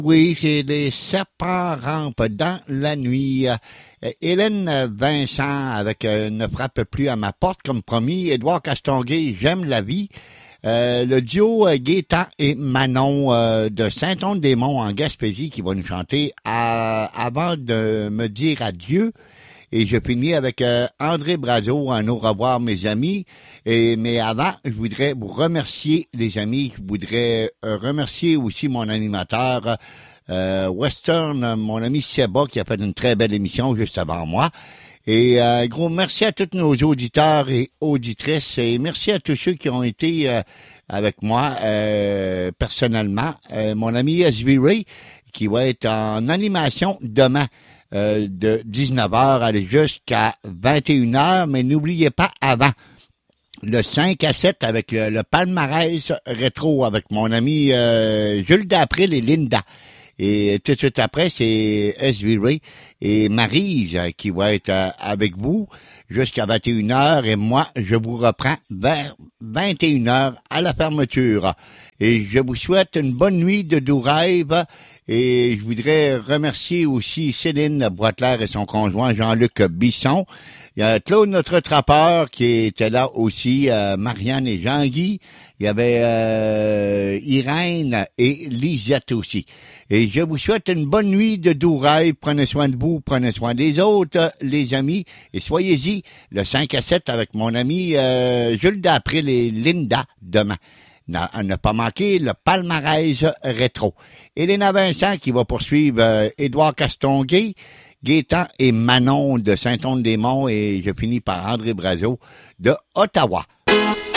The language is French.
Oui, c'est les serpents rampent dans la nuit. Hélène Vincent avec Ne frappe plus à ma porte, comme promis. Édouard Castonguay, J'aime la vie. Le duo Gaétan et Manon de Saint-Onde-des-Monts en Gaspésie qui va nous chanter avant de me dire adieu. Et je finis avec André Brazo, un au revoir mes amis. Mais avant, je voudrais vous remercier les amis. Je voudrais remercier aussi mon animateur Western, mon ami Seba qui a fait une très belle émission juste avant moi. Et gros merci à tous nos auditeurs et auditrices et merci à tous ceux qui ont été avec moi personnellement. Mon ami S.V. Ray qui va être en animation demain. De 19h aller jusqu'à 21h, mais n'oubliez pas avant le 5 à 7 avec le palmarès rétro avec mon ami Jules Dapril et Linda. Et tout de suite après, c'est S.V. Ray et Maryse qui va être avec vous jusqu'à 21h et moi, je vous reprends vers 21h à la fermeture. Et je vous souhaite une bonne nuit de doux rêves. Et je voudrais remercier aussi Céline Boitler et son conjoint Jean-Luc Bisson. Il y a Claude, notre trappeur, qui était là aussi, Marianne et Jean-Guy. Il y avait Irène et Lisette aussi. Et je vous souhaite une bonne nuit de doux rêves. Prenez soin de vous, prenez soin des autres, les amis. Et soyez-y le 5 à 7 avec mon ami Jules Dapril et Linda demain. À ne pas manquer le palmarès rétro. Héléna Vincent qui va poursuivre Édouard Castonguay, Gaétan et Manon de Saint-Onde-des-Monts et je finis par André Brazo de Ottawa.